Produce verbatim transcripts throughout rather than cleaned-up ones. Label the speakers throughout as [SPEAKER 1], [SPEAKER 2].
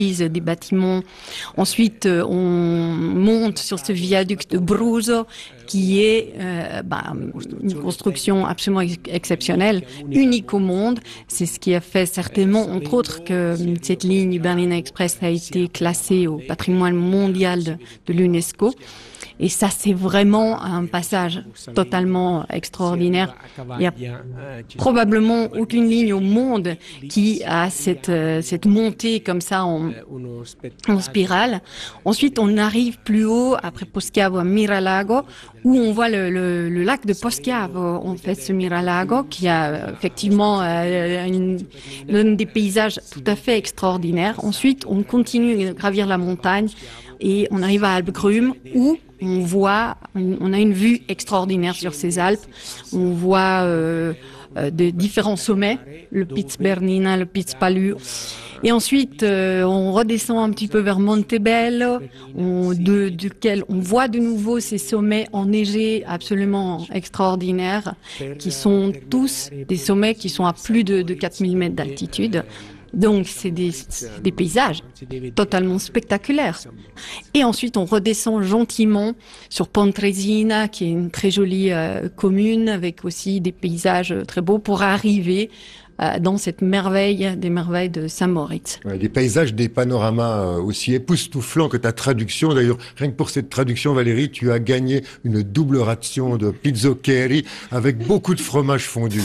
[SPEAKER 1] des bâtiments. Ensuite, on monte sur ce viaduc de Bruzzo qui est euh, bah, une construction absolument ex- exceptionnelle, unique au monde. C'est ce qui a fait certainement, entre autres, que cette ligne du Bernina Express a été classée au patrimoine mondial de, de l'UNESCO. Et ça, c'est vraiment un passage totalement extraordinaire. Il n'y a probablement aucune ligne au monde qui a cette, euh, cette montée comme ça en, en spirale. Ensuite, on arrive plus haut, après Poschiavo, à Miralago, où on voit le, le, le lac de Poschiavo. On fait ce Miralago qui a effectivement euh, une, une des paysages tout à fait extraordinaires. Ensuite, on continue à gravir la montagne et on arrive à Alpgrum où on voit, on a une vue extraordinaire sur ces Alpes. On voit euh, euh, de différents sommets, le Piz Bernina, le Piz Palu. Et ensuite, euh, on redescend un petit peu vers Montebello, on, de, duquel on voit de nouveau ces sommets enneigés absolument extraordinaires, qui sont tous des sommets qui sont à plus de, de quatre mille mètres d'altitude. Donc, c'est des, des paysages totalement spectaculaires. Et ensuite, on redescend gentiment sur Pontresina, qui est une très jolie euh, commune, avec aussi des paysages très beaux, pour arriver euh, dans cette merveille des merveilles de Saint-Moritz.
[SPEAKER 2] Ouais, des paysages, des panoramas euh, aussi époustouflants que ta traduction. D'ailleurs, rien que pour cette traduction, Valérie, tu as gagné une double ration de pizzoccheri avec beaucoup de fromage fondu.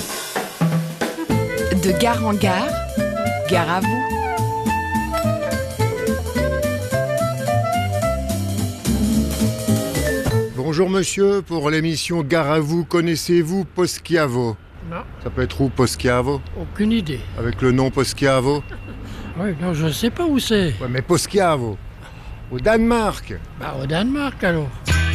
[SPEAKER 3] De gare en gare, gare à vous.
[SPEAKER 2] Bonjour monsieur, pour l'émission Gare à vous, connaissez-vous Poschiavo?
[SPEAKER 4] Non.
[SPEAKER 2] Ça peut être où Poschiavo?
[SPEAKER 4] Aucune idée.
[SPEAKER 2] Avec le nom Poschiavo?
[SPEAKER 4] Oui, non, je ne sais pas où c'est.
[SPEAKER 2] Ouais, mais Poschiavo, au Danemark.
[SPEAKER 4] Bah, au Danemark alors.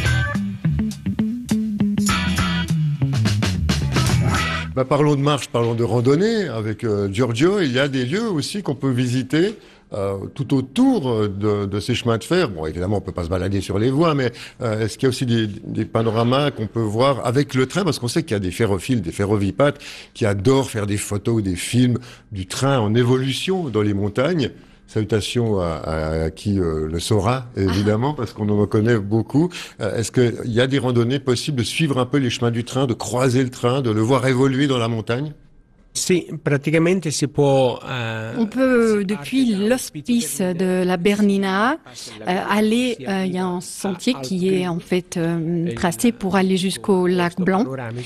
[SPEAKER 2] Bah, parlons de marche, parlons de randonnée. Avec euh, Giorgio, il y a des lieux aussi qu'on peut visiter euh, tout autour de, de ces chemins de fer. Bon, évidemment, on peut pas se balader sur les voies, mais euh, est-ce qu'il y a aussi des, des panoramas qu'on peut voir avec le train? Parce qu'on sait qu'il y a des ferrophiles, des ferrovipates qui adorent faire des photos ou des films du train en évolution dans les montagnes. Salutations à, à, à qui euh, le saura, évidemment, parce qu'on en connaît beaucoup. Euh, est-ce qu'il y a des randonnées possibles de suivre un peu les chemins du train, de croiser le train, de le voir évoluer dans la montagne?
[SPEAKER 5] Sì, praticamente si può. Euh,
[SPEAKER 1] On peut, depuis l'hospice de la Bernina, euh, aller, euh, il y a un sentier qui est en fait euh, tracé pour aller jusqu'au lac Blanc.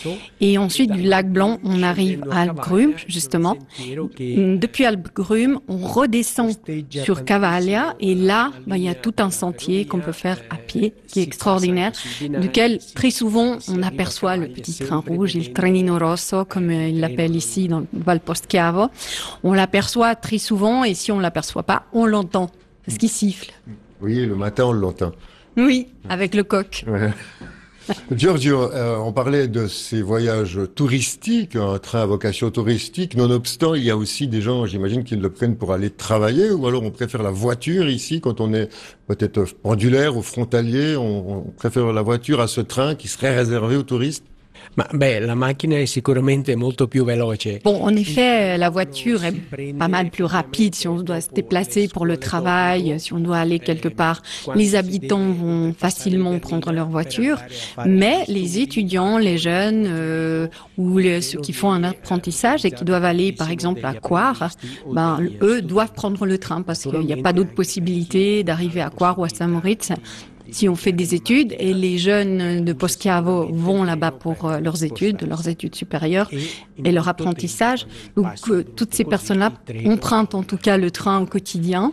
[SPEAKER 1] Et ensuite, du lac Blanc, on arrive à Alpgrum, justement. Depuis Alpgrum, on redescend sur Cavaglia. Et là, bah, il y a tout un sentier qu'on peut faire à pied, qui est extraordinaire, duquel, très souvent, on aperçoit le petit train rouge, il Trenino Rosso, comme euh, il l'appelle ici, dans Val Poschiavo. On l'aperçoit très souvent et si on ne l'aperçoit pas, on l'entend parce qu'il siffle.
[SPEAKER 2] Oui, le matin, on l'entend.
[SPEAKER 1] Oui, avec le coq.
[SPEAKER 2] Ouais. Giorgio, euh, on parlait de ces voyages touristiques, un train à vocation touristique. Nonobstant, il y a aussi des gens, j'imagine, qui le prennent pour aller travailler, ou alors on préfère la voiture ici quand on est peut-être pendulaire ou frontalier. On, on préfère la voiture à ce train qui serait réservé aux touristes.
[SPEAKER 5] Ma beh, la macchina è sicuramente molto più veloce.
[SPEAKER 1] Bon, en effet, la voiture est pas mal plus rapide si on doit se déplacer pour le travail, si on doit aller quelque part. Les habitants vont facilement prendre leur voiture, mais les étudiants, les jeunes euh, ou les, ceux qui font un apprentissage et qui doivent aller, par exemple, à Coire, ben, eux doivent prendre le train parce qu'il n'y a pas d'autre possibilité d'arriver à Coire ou à Saint-Moritz si on fait des études, et les jeunes de Poschiavo vont là-bas pour euh, leurs études, leurs études supérieures et leur apprentissage. Donc euh, toutes ces personnes-là empruntent en tout cas le train au quotidien.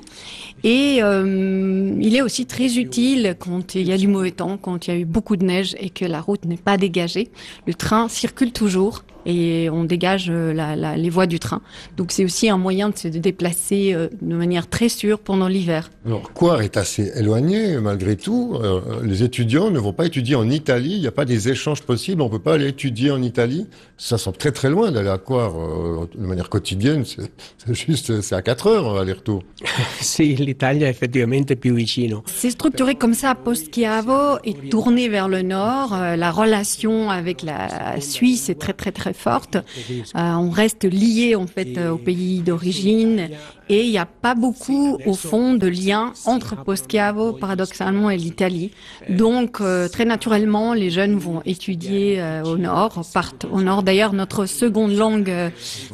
[SPEAKER 1] Et euh, il est aussi très utile quand il y a du mauvais temps, quand il y a eu beaucoup de neige et que la route n'est pas dégagée. Le train circule toujours et on dégage la, la, les voies du train. Donc c'est aussi un moyen de se déplacer euh, de manière très sûre pendant l'hiver.
[SPEAKER 2] Alors, Coire est assez éloigné malgré tout. Euh, les étudiants ne vont pas étudier en Italie. Il n'y a pas des échanges possibles. On ne peut pas aller étudier en Italie. Ça semble très très loin d'aller à Coire euh, de manière quotidienne. C'est, c'est juste, c'est à quatre heures aller-retour.
[SPEAKER 5] Sì, l'Italia è effettivamente più vicino.
[SPEAKER 1] C'est structuré comme ça. Poschiavo est tourné vers le nord. Euh, la relation avec la Suisse est très très très forte. Euh, on reste lié en fait au pays d'origine Et il n'y a pas beaucoup, au fond, de liens entre Poschiavo, paradoxalement, et l'Italie. Donc, euh, très naturellement, les jeunes vont étudier euh, au nord, partent au nord. D'ailleurs, notre seconde langue euh,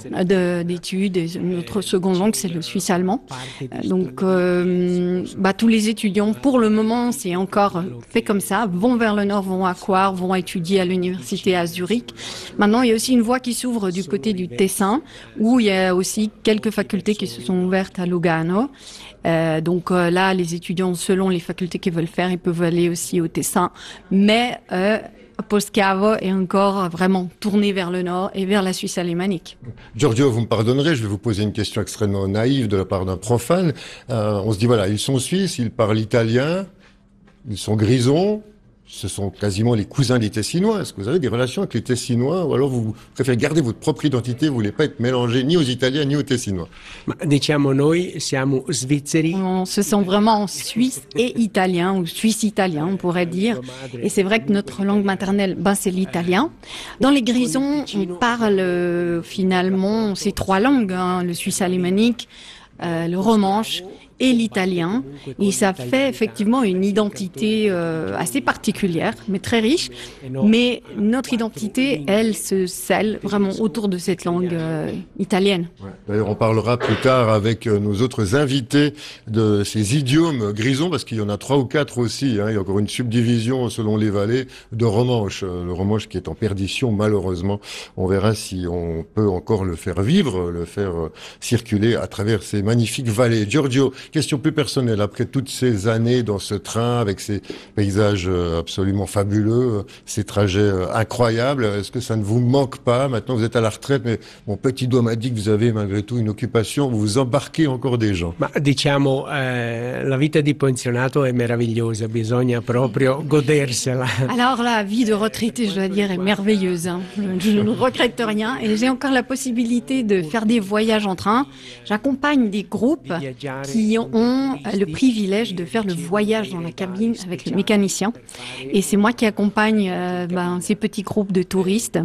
[SPEAKER 1] de, d'études, notre seconde langue, c'est le suisse allemand. Donc, euh, bah, tous les étudiants, pour le moment, c'est encore fait comme ça, vont vers le nord, vont à Coire, vont étudier à l'université à Zurich. Maintenant, il y a aussi une voie qui s'ouvre du côté du Tessin, où il y a aussi quelques facultés qui se sont ouvertes à Lugano. Euh, donc euh, là, les étudiants, selon les facultés qu'ils veulent faire, ils peuvent aller aussi au Tessin. Mais euh, Poschiavo est encore vraiment tourné vers le nord et vers la Suisse alémanique.
[SPEAKER 2] Giorgio, vous me pardonnerez, je vais vous poser une question extrêmement naïve de la part d'un profane. Euh, on se dit, voilà, ils sont suisses, ils parlent italien, ils sont grisons, ce sont quasiment les cousins des Tessinois. Est-ce que vous avez des relations avec les Tessinois ou alors vous préférez garder votre propre identité, vous voulez pas être mélangé ni aux Italiens ni aux Tessinois?
[SPEAKER 5] Ma diciamo noi siamo svizzeri.
[SPEAKER 1] On se sent vraiment suisse et italien, ou suisse-italien, on pourrait dire. Et c'est vrai que notre langue maternelle, ben, c'est l'italien. Dans les Grisons, on parle euh, finalement ces trois langues, hein, le suisse alémanique, euh, le romanche et l'italien. Et ça fait effectivement une identité euh, assez particulière, mais très riche. Mais notre identité, elle, se scelle vraiment autour de cette langue euh, italienne.
[SPEAKER 2] Ouais. D'ailleurs, on parlera plus tard avec euh, nos autres invités de ces idiomes grisons, parce qu'il y en a trois ou quatre aussi. Hein. Il y a encore une subdivision, selon les vallées, de romanche. Euh, le romanche qui est en perdition, malheureusement. On verra si on peut encore le faire vivre, le faire euh, circuler à travers ces magnifiques vallées. Giorgio, question plus personnelle. Après toutes ces années dans ce train, avec ces paysages absolument fabuleux, ces trajets incroyables, est-ce que ça ne vous manque pas? Maintenant, vous êtes à la retraite, mais mon petit doigt m'a dit que vous avez malgré tout une occupation. Vous embarquez encore des gens.
[SPEAKER 5] Ma diciamo, eh, la vita di pensionato è meravigliosa, bisogna proprio godersela.
[SPEAKER 1] Alors la vie de retraité, je dois dire, est merveilleuse. Hein. Je ne regrette rien et j'ai encore la possibilité de faire des voyages en train. J'accompagne des groupes qui ont le privilège de faire le voyage dans la cabine avec le mécanicien. Et c'est moi qui accompagne euh, ben, ces petits groupes de touristes.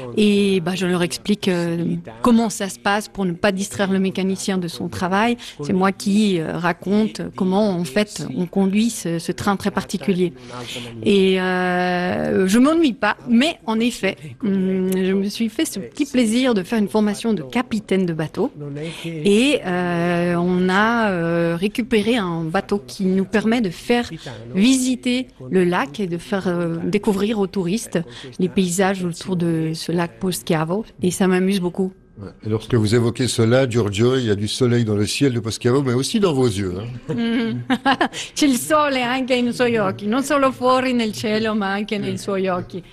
[SPEAKER 1] Et ben, je leur explique euh, comment ça se passe pour ne pas distraire le mécanicien de son travail. C'est moi qui euh, raconte comment, en fait, on conduit ce, ce train très particulier. Et euh, je m'ennuie pas, mais en effet, hum, je me suis fait ce petit plaisir de faire une formation de capitaine de bateau. Et euh, on a euh, récupérer un bateau qui nous permet de faire visiter le lac et de faire euh, découvrir aux touristes les paysages autour de ce lac Poschiavo. Et ça m'amuse beaucoup.
[SPEAKER 2] Ouais. Et lorsque vous évoquez cela, Giorgio, il y a du soleil dans le ciel de Poschiavo, mais aussi dans vos yeux. Hein.
[SPEAKER 1] Mm. C'è il sole anche nei suoi occhi, non solo fuori nel cielo, ma anche nei suoi occhi.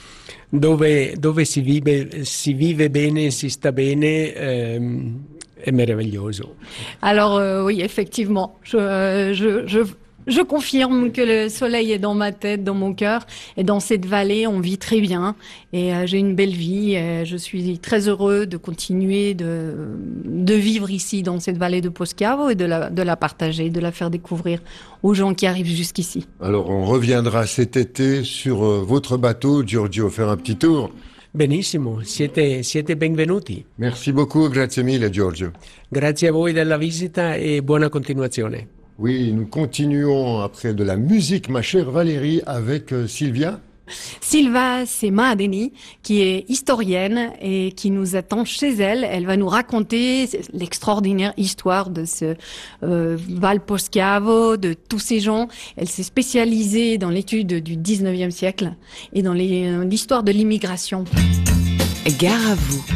[SPEAKER 5] Dove, dove si vive, si vive bene, si sta bene, ehm, è meraviglioso.
[SPEAKER 1] Alors euh, oui, effectivement, je, je, je, je confirme que le soleil est dans ma tête, dans mon cœur, et dans cette vallée, on vit très bien, et euh, j'ai une belle vie, et je suis très heureux de continuer de, de vivre ici, dans cette vallée de Poschiavo, et de la, de la partager, de la faire découvrir aux gens qui arrivent jusqu'ici.
[SPEAKER 2] Alors, on reviendra cet été sur euh, votre bateau, Giorgio, faire un petit tour.
[SPEAKER 5] Benissimo, siete, siete benvenuti.
[SPEAKER 2] Merci beaucoup, grazie mille, Giorgio.
[SPEAKER 5] Grazie a voi della visita e buona continuazione.
[SPEAKER 2] Oui, nous continuons après de la musique, ma chère Valérie, avec euh, Sylvia.
[SPEAKER 1] Silva Semadeni, qui est historienne et qui nous attend chez elle. Elle va nous raconter l'extraordinaire histoire de ce euh, Val Poschiavo, de tous ces gens. Elle s'est spécialisée dans l'étude du dix-neuvième siècle et dans les, euh, l'histoire de l'immigration.
[SPEAKER 3] Gare à vous.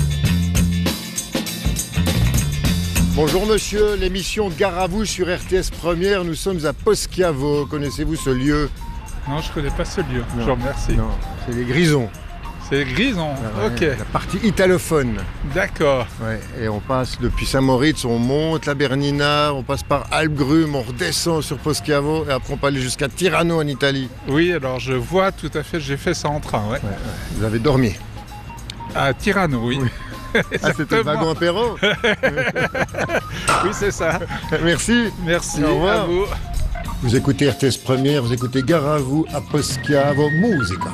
[SPEAKER 2] Bonjour monsieur, l'émission Gare à vous sur R T S Première. Nous sommes à Poschiavo. Connaissez-vous ce lieu?
[SPEAKER 6] Non, je connais pas ce lieu.
[SPEAKER 2] Non.
[SPEAKER 6] Je vous remercie.
[SPEAKER 2] Non, c'est les Grisons.
[SPEAKER 6] C'est Grison.
[SPEAKER 2] Ah ouais,
[SPEAKER 6] Ok.
[SPEAKER 2] La partie italophone.
[SPEAKER 6] D'accord.
[SPEAKER 2] Ouais, et on passe depuis Saint-Moritz, on monte la Bernina, on passe par Alpgrum, on redescend sur Poschiavo et après on peut aller jusqu'à Tirano en Italie.
[SPEAKER 6] Oui, alors je vois tout à fait, j'ai fait ça en train, ouais.
[SPEAKER 2] Ouais, ouais. Vous avez dormi.
[SPEAKER 6] À Tirano, oui.
[SPEAKER 2] Oui. Ah, c'était le wagon apéro.
[SPEAKER 6] Oui, c'est ça.
[SPEAKER 2] Merci.
[SPEAKER 6] Merci
[SPEAKER 2] Au revoir.
[SPEAKER 6] à vous.
[SPEAKER 2] Vous écoutez R T S Première, vous écoutez Gare à vous à Poschiavo Musica.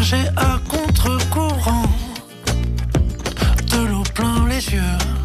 [SPEAKER 7] nager à contre-courant, de l'eau plein les yeux.